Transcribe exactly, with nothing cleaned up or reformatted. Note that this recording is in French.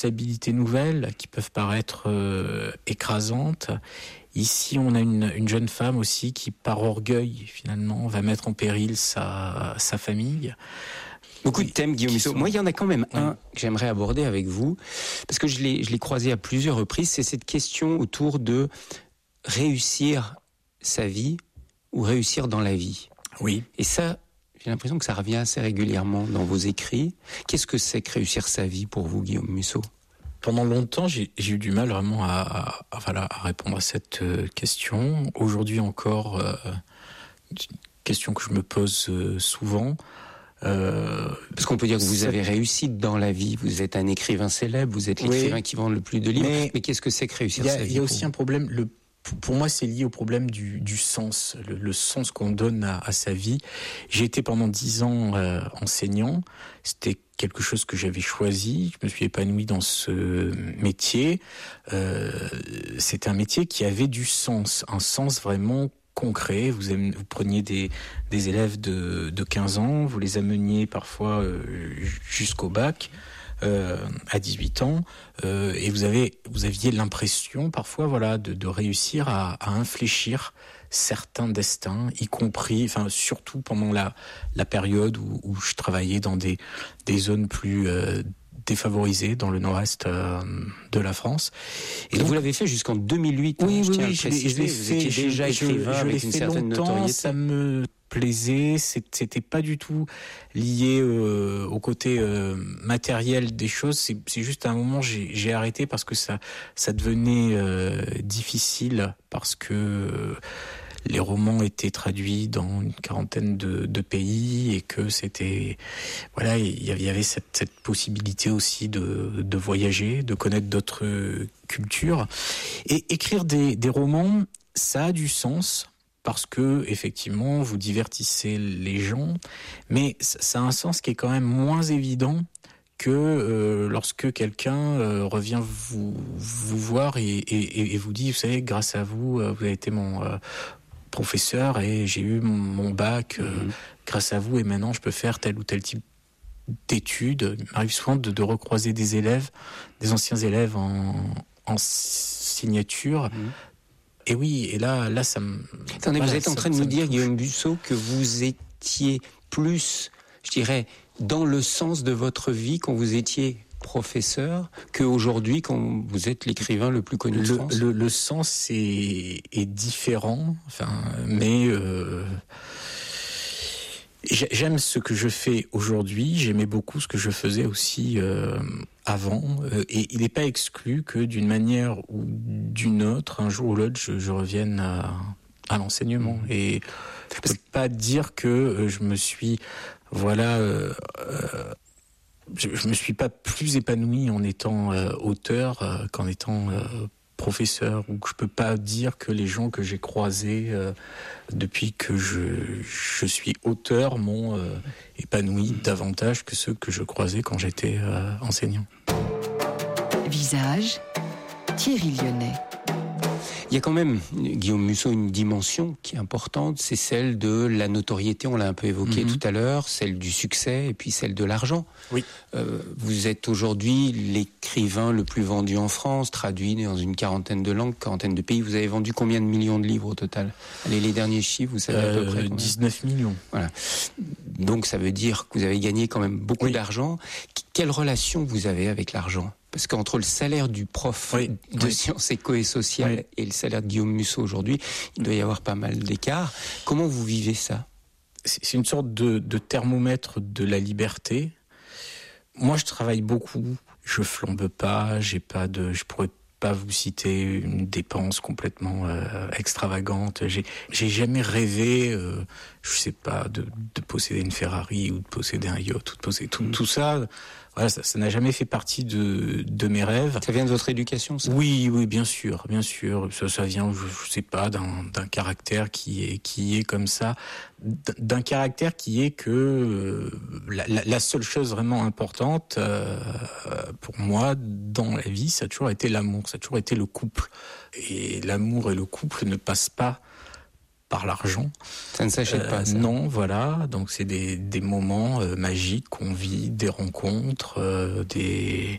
responsabilités nouvelles qui peuvent paraître euh, écrasantes. Ici, on a une, une jeune femme aussi qui, par orgueil, finalement, va mettre en péril sa, sa famille. Beaucoup de thèmes, Guillaume Musso. sont... Moi, il y en a quand même un oui. que j'aimerais aborder avec vous, parce que je l'ai, je l'ai croisé à plusieurs reprises, c'est cette question autour de réussir sa vie ou réussir dans la vie. Oui. Et ça, j'ai l'impression que ça revient assez régulièrement dans vos écrits. Qu'est-ce que c'est que réussir sa vie pour vous, Guillaume Musso ? Pendant longtemps, j'ai, j'ai eu du mal vraiment à, à, à, voilà, à répondre à cette euh, question. Aujourd'hui encore, euh, une question que je me pose euh, souvent. Euh, Parce qu'on peut dire que vous avez réussi dans la vie. Vous êtes un écrivain célèbre, vous êtes l'écrivain oui. qui vend le plus de livres. Mais, mais qu'est-ce que c'est que réussir a, sa vie ? Il y a aussi un problème. Le, pour moi, c'est lié au problème du, du sens, le, le sens qu'on donne à, à sa vie. J'ai été pendant dix ans euh, enseignant. C'était quelque chose que j'avais choisi. Je me suis épanoui dans ce métier. Euh, c'était un métier qui avait du sens, un sens vraiment concret. Vous, aimez, vous preniez des, des élèves de, de quinze ans, vous les ameniez parfois euh, jusqu'au bac. Euh, à dix-huit ans, euh, et vous avez, vous aviez l'impression parfois, voilà, de, de réussir à, à infléchir certains destins, y compris, enfin surtout pendant la, la période où, où je travaillais dans des, des zones plus euh, défavorisées dans le nord-est euh, de la France. Et, et donc, vous l'avez fait jusqu'en deux mille huit. Oui, hein, oui, je oui, je l'ai, je l'ai fait. Vous étiez déjà je, écrivain je, je avec une certaine longtemps, notoriété. Ça me plaisait, c'était pas du tout lié euh, au côté euh, matériel des choses. C'est, c'est juste à un moment j'ai, j'ai arrêté parce que ça, ça devenait euh, difficile parce que euh, les romans étaient traduits dans une quarantaine de, de pays et que c'était voilà, il y avait cette, cette possibilité aussi de, de voyager, de connaître d'autres cultures et écrire des, des romans, ça a du sens. Parce que, effectivement, vous divertissez les gens, mais ça a un sens qui est quand même moins évident que euh, lorsque quelqu'un euh, revient vous, vous voir et, et, et vous dit, vous savez, grâce à vous, euh, vous avez été mon euh, professeur et j'ai eu mon, mon bac euh, mmh. grâce à vous et maintenant je peux faire tel ou tel type d'études. Il m'arrive souvent de, de recroiser des élèves, des anciens élèves en, en signature. Mmh. Et oui, et là, là, ça me... Attendez, voilà, vous êtes en train ça, de nous dire, Guillaume Musso, que vous étiez plus, je dirais, dans le sens de votre vie quand vous étiez professeur, qu'aujourd'hui quand vous êtes l'écrivain le plus connu de le, France. Le, le sens est, est différent, enfin, mais... Euh... J'aime ce que je fais aujourd'hui, j'aimais beaucoup ce que je faisais aussi euh, avant, euh, et il n'est pas exclu que d'une manière ou d'une autre, un jour ou l'autre, je, je revienne à, à l'enseignement. Mmh. Et je peux pas dire que euh, je me suis, voilà, euh, euh, je, je me suis pas plus épanoui en étant euh, auteur euh, qu'en étant euh, professeur, ou que je peux pas dire que les gens que j'ai croisés euh, depuis que je, je suis auteur m'ont euh, épanoui davantage que ceux que je croisais quand j'étais euh, enseignant. Visage, Thierry Lyonnais. Il y a quand même, Guillaume Musso, une dimension qui est importante, c'est celle de la notoriété, on l'a un peu évoqué mm-hmm. tout à l'heure, celle du succès et puis celle de l'argent. Oui. Euh, vous êtes aujourd'hui l'écrivain le plus vendu en France, traduit dans une quarantaine de langues, quarantaine de pays. Vous avez vendu combien de millions de livres au total ? Allez, les derniers chiffres, vous savez euh, à peu près combien ? dix-neuf millions. Voilà. Donc ça veut dire que vous avez gagné quand même beaucoup oui. d'argent. Quelle relation vous avez avec l'argent ? Parce qu'entre le salaire du prof oui, de oui. sciences éco et sociales oui. et le salaire de Guillaume Musso aujourd'hui, il doit y avoir pas mal d'écart. Comment vous vivez ça ? C'est une sorte de, de thermomètre de la liberté. Moi, je travaille beaucoup. Je flambe pas. J'ai pas de. Je pourrais pas vous citer une dépense complètement euh, extravagante. J'ai, j'ai jamais rêvé, euh, je sais pas, de, de posséder une Ferrari ou de posséder un yacht ou de posséder tout, mmh. tout ça. Voilà, ça, ça n'a jamais fait partie de, de mes rêves. Ça vient de votre éducation, ça ? Oui, oui, bien sûr, bien sûr. Ça, ça vient, je, je sais pas, d'un, d'un caractère qui est, qui est comme ça, d'un caractère qui est que euh, la, la, la seule chose vraiment importante euh, pour moi dans la vie, ça a toujours été l'amour, ça a toujours été le couple. Et l'amour et le couple ne passent pas par l'argent. Ça ne s'achète euh, pas, ça. Non, voilà. Donc c'est des, des moments euh, magiques qu'on vit, des rencontres, euh, des